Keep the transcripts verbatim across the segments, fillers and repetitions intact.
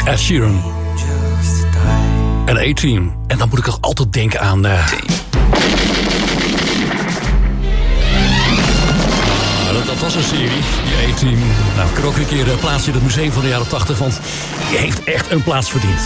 Ed Sheeran. En A-Team. En dan moet ik toch altijd denken aan... Uh... Ah, dat, dat was een serie, die A-Team. Nou, ik kan ook een keer plaatsen in het museum van de jaren tachtig... want die heeft echt een plaats verdiend.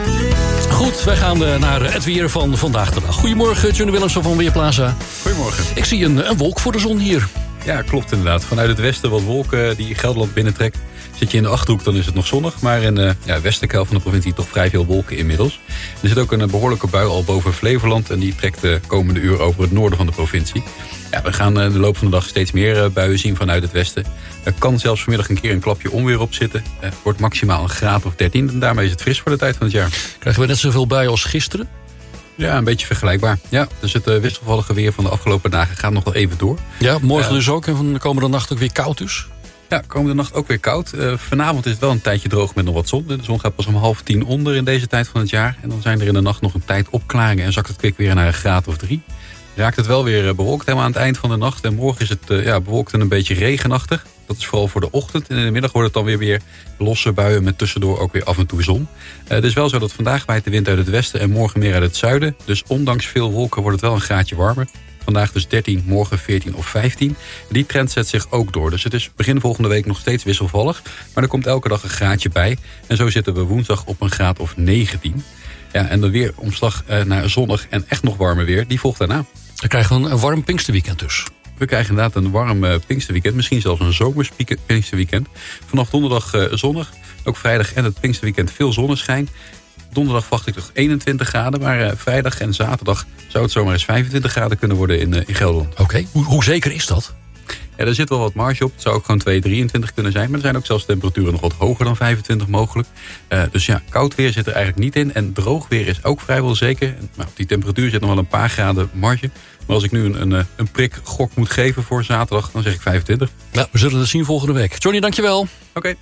Goed, wij gaan uh, naar het weer van vandaag de dag. Goedemorgen, Johnny Willemsen van Weerplaza. Goedemorgen. Ik zie een, een wolk voor de zon hier. Ja, klopt inderdaad. Vanuit het westen wat wolken die Gelderland binnentrekken. Zit je in de Achterhoek, dan is het nog zonnig. Maar in de ja, westelijke helft van de provincie toch vrij veel wolken inmiddels. Er zit ook een behoorlijke bui al boven Flevoland. En die trekt de komende uur over het noorden van de provincie. Ja, we gaan in de loop van de dag steeds meer buien zien vanuit het westen. Er kan zelfs vanmiddag een keer een klapje onweer op zitten. Het wordt maximaal een graad of dertien. En daarmee is het fris voor de tijd van het jaar. Krijgen we net zoveel buien als gisteren? Ja, een beetje vergelijkbaar. Ja, dus het uh, wisselvallige weer van de afgelopen dagen gaat nog wel even door. Ja, morgen uh, dus ook. En van de komende nacht ook weer koud dus? Ja, komende nacht ook weer koud. Uh, vanavond is het wel een tijdje droog met nog wat zon. De zon gaat pas om half tien onder in deze tijd van het jaar. En dan zijn er in de nacht nog een tijd opklaringen. En zakt het kwik weer naar een graad of drie. Raakt het wel weer bewolkt helemaal aan het eind van de nacht. En morgen is het uh, ja, bewolkt en een beetje regenachtig. Dat is vooral voor de ochtend. En in de middag wordt het dan weer weer losse buien met tussendoor ook weer af en toe zon. Uh, het is wel zo dat vandaag waait de wind uit het westen en morgen meer uit het zuiden. Dus ondanks veel wolken wordt het wel een graadje warmer. Vandaag dus dertien, morgen veertien of vijftien. Die trend zet zich ook door. Dus het is begin volgende week nog steeds wisselvallig. Maar er komt elke dag een graadje bij. En zo zitten we woensdag op een graad of negentien. Ja, en de weeromslag uh, naar zonnig en echt nog warmer weer, die volgt daarna. Dan krijgen we een, een warm Pinksterweekend dus. We krijgen inderdaad een warm uh, Pinksterweekend. Misschien zelfs een zomers Pinksterweekend. Vanaf donderdag uh, zonnig. Ook vrijdag en het Pinksterweekend veel zonneschijn. Donderdag wacht ik nog eenentwintig graden. Maar uh, vrijdag en zaterdag zou het zomaar eens vijfentwintig graden kunnen worden in, uh, in Gelderland. Oké, okay. hoe, hoe zeker is dat? Ja, er zit wel wat marge op. Het zou ook gewoon twee, drieëntwintig kunnen zijn. Maar er zijn ook zelfs temperaturen nog wat hoger dan vijfentwintig mogelijk. Uh, dus ja, koud weer zit er eigenlijk niet in. En droog weer is ook vrijwel zeker. Nou, op die temperatuur zit nog wel een paar graden marge. Maar als ik nu een, een, een prik gok moet geven voor zaterdag, dan zeg ik vijfentwintig. Nou, we zullen het zien volgende week. Johnny, dankjewel. Oké. Okay.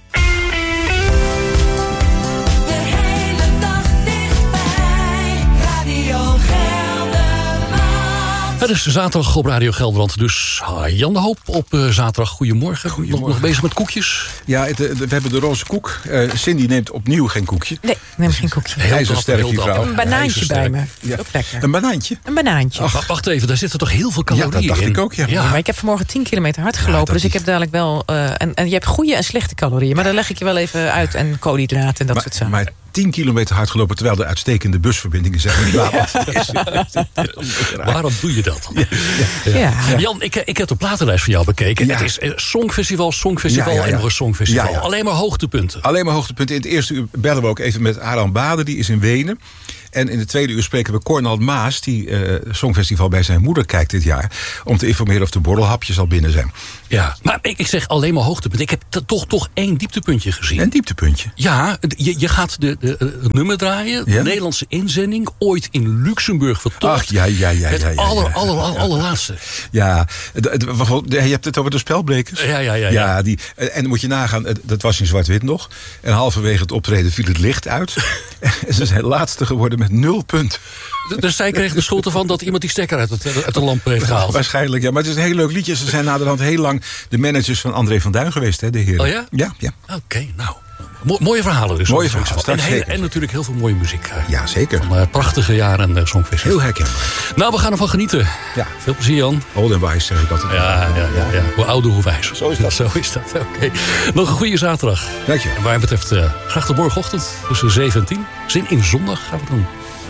Het is zaterdag op Radio Gelderland, dus Jan de Hoop op uh, zaterdag. Goedemorgen. Goedemorgen. Nog, nog bezig met koekjes? Ja, het, we hebben de roze koek. Uh, Cindy neemt opnieuw geen koekje. Nee, ik neem geen koekje. Hij is een sterk, die vrouw. Een banaantje bij me. Ja. Ook lekker. Een banaantje? Een banaantje. Ach, wacht even, daar zitten toch heel veel calorieën in? Ja, dat dacht in. ik ook, ja. ja. Ja, maar ik heb vanmorgen tien kilometer hard gelopen. Ja, dus ik heb dadelijk wel... Uh, en, en je hebt goede en slechte calorieën. Maar dan leg ik je wel even uit. En koolhydraten en dat maar, soort zaken. Maar tien kilometer hard gelopen terwijl er uitstekende busverbindingen zijn. Ja. Waarom doe je dat dan? Ja. Ja. Ja. Jan, ik, ik heb de platenlijst van jou bekeken. Ja. Het is uh, Songfestival, Songfestival ja, ja, ja. en nog een Songfestival. Ja, ja. Alleen maar hoogtepunten. Alleen maar hoogtepunten. In het eerste uur bellen we ook even met Aran Bader. Die is in Wenen. En in het tweede uur spreken we Cornald Maas, die uh, Songfestival bij zijn moeder kijkt dit jaar, om te informeren of de borrelhapjes al binnen zijn. Ja, maar ik, ik zeg alleen maar hoogtepunten. Ik heb t- toch, toch één dieptepuntje gezien. Een dieptepuntje? Ja, je, je gaat de, de, de, het nummer draaien. Ja? De Nederlandse inzending, ooit in Luxemburg vertoond. Ach, ja, ja, ja. Het ja, ja, aller, ja. aller, aller, allerlaatste. Ja, je hebt het over de spelbrekers? Ja, ja, ja. ja. ja die, en dan moet je nagaan, dat was in zwart-wit nog. En halverwege het optreden viel het licht uit. En ze zijn laatste geworden met nul punten. Dus zij kreeg de schuld ervan dat iemand die stekker uit, het, uit de lamp heeft gehaald. Waarschijnlijk, ja. Maar het is een heel leuk liedje. Ze zijn naderhand heel lang de managers van André van Duin geweest, hè, de heren. Oh ja? Ja, ja. Oké, okay, nou. Mo- mooie verhalen dus. Mooie verhalen, en, heel, en natuurlijk heel veel mooie muziek. Uh, ja, zeker. Van uh, prachtige jaren uh, Songfestival. Heel herkenbaar. Nou, we gaan ervan genieten. Ja. Veel plezier, Jan. Old and wise, zeg ik altijd. Ja, ja, ja, ja. Hoe ouder, hoe wijzer. Zo is dat. Zo is dat, oké. Okay. Nog een goede zaterdag. Dank je. En wat mij betreft, uh, graag de morgenochtend tussen zeven en tien. Zin in zondag gaan we doen.